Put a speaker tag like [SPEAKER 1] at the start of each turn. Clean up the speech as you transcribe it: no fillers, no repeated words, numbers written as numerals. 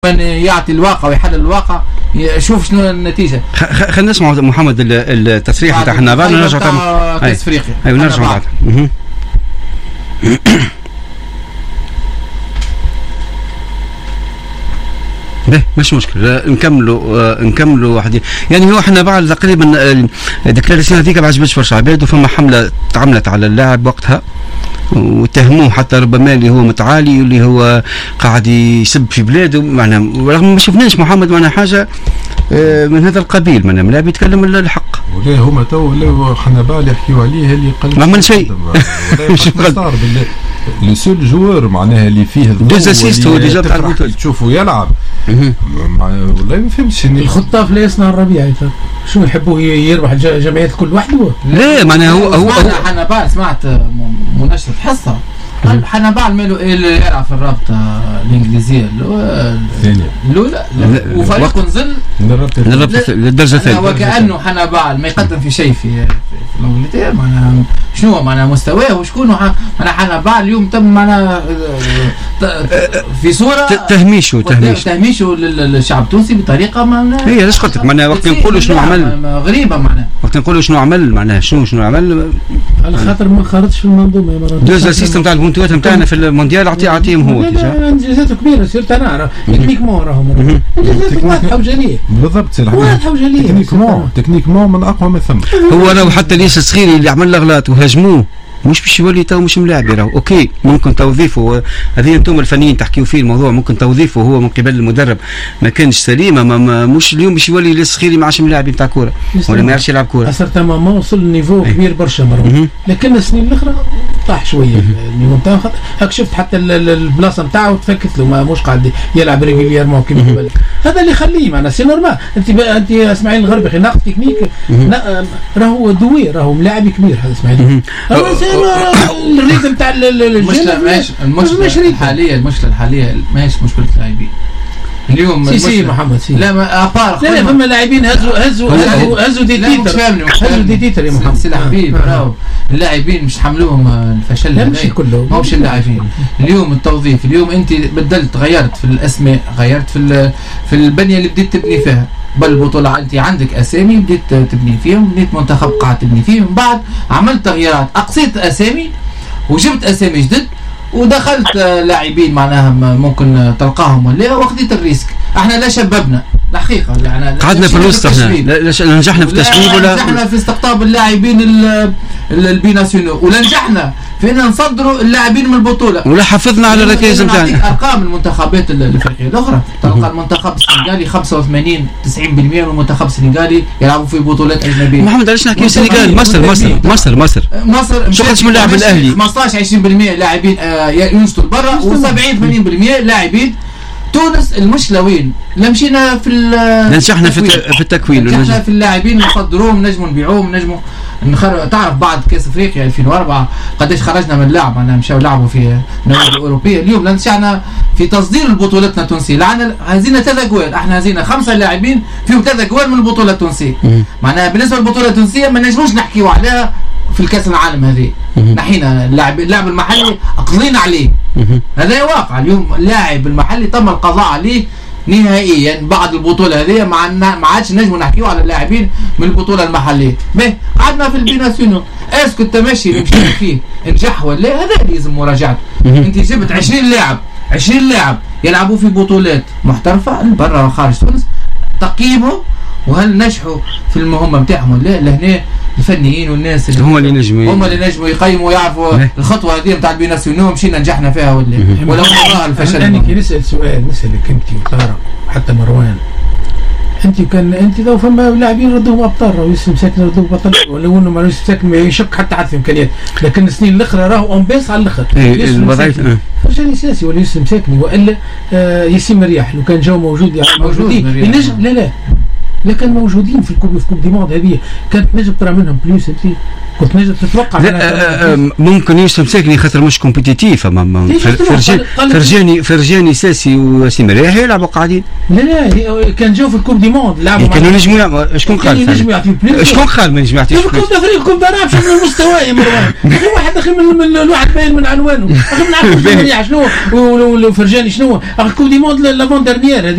[SPEAKER 1] من يعطي الواقع ويحلل الواقع شوف شنو النتيجه.
[SPEAKER 2] خلينا نسمع محمد التصريح تاع حنابال ونرجع
[SPEAKER 1] كاس افريقيا.
[SPEAKER 2] ايوه نرجع بعد. مش مشكله نكملوا واحد يعني. هو حنابال تقريبا الديكلاراسيون هذيك ما عجبتش برشا عباد، وفما حمله تعملت على اللاعب وقتها واتهموه حتى ربما اللي هو متعالي واللي هو قاعد يسب في بلاده، معناها رغم ما شفناش محمد معناها حاجه من هذا القبيل، معناها لا بيتكلم الا الحق.
[SPEAKER 3] ولا هما تو حنابال يحكيوا عليه اللي قال
[SPEAKER 2] ما عمل شيء.
[SPEAKER 3] مش مستغرب لو سول جوار معناها اللي فيه
[SPEAKER 2] ديزاسيست هو اللي جاب على البطوله
[SPEAKER 3] تشوفوا يلعب. والله ما فهمتش
[SPEAKER 4] الخطاف لا يصنع الربيع، شو يحبوه يربح الجمعيات كل وحده؟
[SPEAKER 2] لا معناها هو
[SPEAKER 1] حنابال سمعت منشط حصه حنابال ماله اللي يلعب في الرابطه الانجليزيه الاولى وفريق نزل
[SPEAKER 2] للدرجه الثانيه،
[SPEAKER 1] وكانه حنابال ما يقدم في شيء في انجلترا. معناها شنو معناها مستواه وشكون معناها حنابال اليوم تم معناها في صوره تهميشه للشعب التونسي بطريقه ما
[SPEAKER 2] هي ليش قلت لك معناها وقت نقولوا شنو عمل
[SPEAKER 1] غريبه، معناها
[SPEAKER 2] وقت نقولوا شنو عمل معناها شنو عمل
[SPEAKER 4] على خاطر ما خرجش في المنظومه يا مرات.
[SPEAKER 2] دوز سيستم تاع البونتوات نتاعنا في المونديال عطيهم هو
[SPEAKER 4] انجازاته كبيره سيرت انا تكنيكمون راهم انجازاته واضحه وجليه
[SPEAKER 3] بالضبط،
[SPEAKER 4] واضحه وجليه
[SPEAKER 3] تكنيكمون من اقوى ما ثم.
[SPEAKER 2] هو لو حتى ليس الصغيري اللي عمل اغلاط وهاجموه مش باش يولي تو مش ملاعب راهو اوكي، ممكن توظيفه هذه انتم الفنيين تحكيوا فيه الموضوع، ممكن توظيفه هو من قبل المدرب ما كانش سليمه، مش اليوم باش يولي للصغيري ما عادش ملاعب نتاع كوره ولا ما يعرفش يلعب كوره.
[SPEAKER 4] صرت ما وصل لنيفو كبير برشا مره، لكن السنين الاخرى طاح شويه النيفو نتاعو. هاك شفت حتى البلاصه نتاعو تفكت له، مش قاعد يلعب ريغوليرمون كيما قبل. هذا اللي يخليه معناها سي نورمال. انت اسماعيل الغربي ناقص تكنيك، راهو دوي راهو ملاعب كبير هذا اسماعيل. الريتم تاع
[SPEAKER 1] المشكله الحاليه ماشي مشكله اللاعبين اليوم.
[SPEAKER 4] سي محمد سي
[SPEAKER 1] لا ما ابار
[SPEAKER 4] لا فما لاعبين هزوا دي تيتر يا محمد.
[SPEAKER 1] سي حبيب راهو اللاعبين مش حملوهم الفشل هذا،
[SPEAKER 4] مش كله
[SPEAKER 1] ماهوش اللاعبين. اليوم التوظيف، اليوم انت بدلت غيرت في الاسماء، غيرت في البنيه اللي بديت تبني فيها. بالبطولة انت عندك اسامي بديت تبني فيهم، بديت منتخب قاعد تبني فيهم، من بعد عملت تغييرات، اقصيت اسامي وجبت اسامي جدد ودخلت لاعبين معناها ممكن تلقاهم ولا واخذت الريسك. احنا لا شببنا الحقيقه، يعني
[SPEAKER 2] قعدنا في الوسط، احنا لا نجحنا في التشبيب ولا
[SPEAKER 1] نجحنا في استقطاب اللاعبين البيناسيونال، ولا نجحنا في ان نصدروا اللاعبين من البطوله،
[SPEAKER 2] ولا حافظنا على الركائز نتاعنا.
[SPEAKER 1] ارقام المنتخبات الافريقيه الاخرى تلقى المنتخب السنغالي 85 90% من المنتخب السنغالي يلعبوا في بطولات اجنبيه.
[SPEAKER 2] محمد علاش نحكي السنغال؟ مصر شو قداش من اللاعب الاهلي
[SPEAKER 1] 15 20% لاعبين ينشطوا لبرا، و70 80% لاعبين تونس. المشكله وين؟ لا مشينا في
[SPEAKER 2] نجحنا في التكوين،
[SPEAKER 1] نجحنا في اللاعبين نصدروهم، نجموا نبيعوهم، نجموا تعرف بعد كاس افريقيا 2004 قداش خرجنا من اللعب، معناها مشاو لعبوا في نوادي اوروبيه. اليوم نجحنا في تصدير بطولتنا التونسيه، لعنا هزينا 3 جوال، احنا هزينا 5 لاعبين فيهم 3 جوال من البطوله التونسيه. معناها بالنسبه للبطوله التونسيه ما نجموش نحكيوا عليها في الكاس العالم هذه. نحينا اللاعب المحلي قضينا عليه، هذا واقع. اليوم اللاعب المحلي تم القضاء عليه نهائيا بعد البطوله هذه، ما عادش نجموا نحكيوا على اللاعبين من البطوله المحليه. قعدنا في البيناسيونال، اسكو التمشي اللي مشينا فيه نجح ولا هذا اللي لازم مراجعته. انت جبت 20 لاعب يلعبوا في بطولات محترفه برا وخارج تونس، تقييمهم وهل نجحوا في المهمه نتاعهم ولا لا. لهنا الفنيين والناس اللي
[SPEAKER 2] هم اللي نجموا
[SPEAKER 1] يقيموا ويعرفوا الخطوه هذه نتاع البيناسيونال مشينا نجحنا فيها ولا ظهر الفشل.
[SPEAKER 4] انا كي نسال سؤال نسالك انت وطارق حتى مروان، انت لو فما لاعبين ردوهم ابطال، راهو يوسف مساكن ردوه بطل، ولو انه ما مساكن ما يشك حتى في امكانيات، لكن السنين الاخرى راهو اون بيس على الاخر.
[SPEAKER 2] الوظائف
[SPEAKER 4] رجال اساسي ولا يوسف مساكن والا ياسين مرياح لو كان جو موجودين ينجم. لا لكن موجودين في الكوب دي موند هذه كانت نجم ترى منهم بلوس. انت كنت نجم تتوقع
[SPEAKER 2] ممكن يوسف ساكني خاطر مش كومبيتيتيف. اما فرجاني ساسي وسي مريح يلعبوا قاعدين.
[SPEAKER 4] لا كان جاوا في الكوب دي موند لعبوا
[SPEAKER 2] كانوا نجموا. شكون قال؟ شكون قال ما نجم يعطيش
[SPEAKER 4] فلوس؟ كنت افريق كنت نعرف شنو المستوى يا مروان. واحد اخي من الواحد باين من عنوانه اخي ما نعرفش شنو فرجاني شنو الكوب دي موند لافون ديرنيير هذه